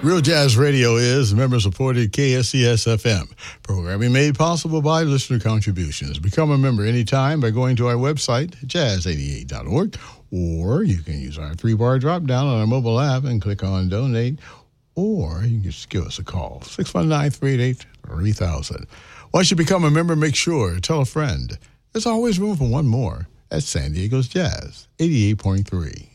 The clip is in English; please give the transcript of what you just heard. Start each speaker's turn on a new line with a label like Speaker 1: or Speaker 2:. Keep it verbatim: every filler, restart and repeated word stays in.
Speaker 1: Real Jazz Radio is member-supported K S C S F M. Programming made possible by listener contributions. Become a member anytime by going to our website, jazz eighty-eight dot org, or you can use our three-bar drop-down on our mobile app and click on Donate, or you can just give us a call, six one nine, three eight eight, three thousand. Once you become a member, make sure to tell a friend. There's always room for one more at San Diego's Jazz, eighty-eight point three.